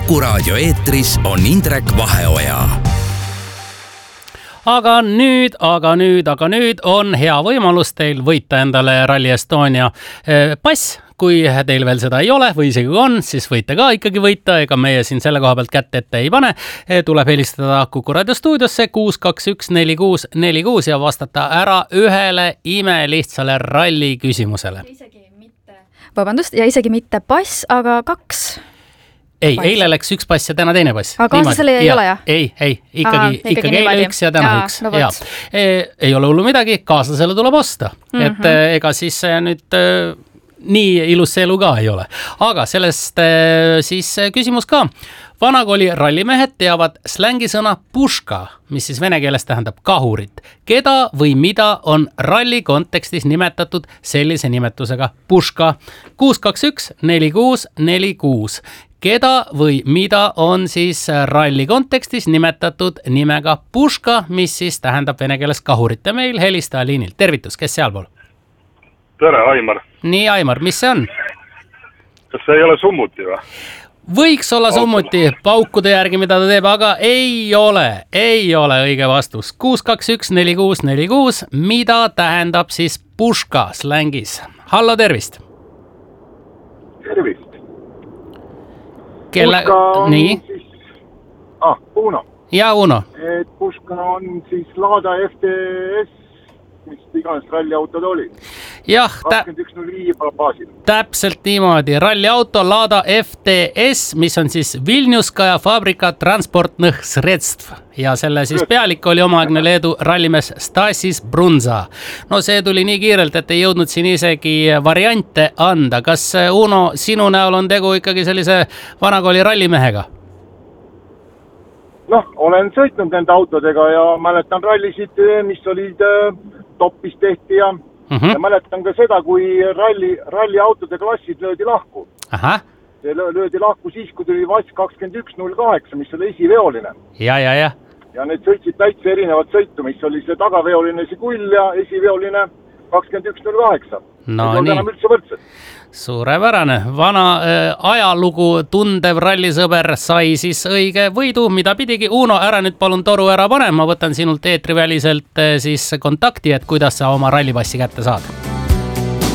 Kuku Raadio eetris on Indrek Vaheoja. Aga nüüd on hea võimalus teil võita endale Rally Estonia pass. Kui teil veel seda ei ole või isegi kui on, siis võite ka ikkagi võita. Ega meie siin selle koha pealt kätt ette ei pane. Tuleb helistada Kuku Raadio stuudiosse 6214646 ja vastata ära ühele imelihtsale ralli küsimusele. Ja isegi mitte pass, aga 2. Ei, eile läks 1 pass ja täna teine pass. Aga kaaslasele ei ole, jah? Ei, ikkagi eile 1 ja täna 1. No ei ole hullu midagi, kaaslasele tuleb osta. Et ega siis nüüd nii ilus see elu ka ei ole. Aga sellest siis küsimus ka. Vanakooli rallimehed teavad slängisõna puška, mis siis vene keeles tähendab kahurit. Keda või mida on ralli kontekstis nimetatud sellise nimetusega puška? 6214646. Keda või mida on siis ralli kontekstis nimetatud nimega puška, mis siis tähendab vene keeles kahurit? Ja meil helistaja liinil. Tervitus, kes seal pool? Tere, Aimar. Nii, Aimar, mis see on? Kas see ei ole summuti või? Võiks olla summuti paukude järgi, mida ta teeb, aga ei ole õige vastus. 6214646. Mida tähendab siis puška slängis? Hallo, tervist! Tervist! Puška on siis... Uno. Ja, Uno. Puška on siis Lada FTS, mis iganes ralliautod oli. Jah, 21.05 baasil. Täpselt niimoodi. Ralliauto Lada FTS, mis on siis Vilniuskaja fabrika transportnõh sredstv. Ja selle siis pealik oli omaaegne Leedu rallimees Stasis Brunza. No see tuli nii kiirelt, et ei jõudnud siin isegi variante anda. Kas Uno, sinu näol on tegu ikkagi sellise vanakooli rallimehega? Olen sõitnud nende autodega ja mäletan rallisid, mis olid toppis tehti ja mäletan ka seda, kui ralliautode klassid löödi lahku. Aha. See löödi lahku siis, kui tuli VAS 2108, mis oli esiveoline. Ja. Ja need sõitsid täitsa erinevat sõitu, mis oli see tagaveoline see kull ja esiveoline 2108. No nii. Enam üldse võrdsed. Suurepärane. Vana ajalugu tundev rallisõber sai siis õige võidu, mida pidigi. Uno, ära nüüd palun toru ära pane. Ma võtan sinult eetriväliselt siis kontakti, et kuidas sa oma rallipassi kätte saad.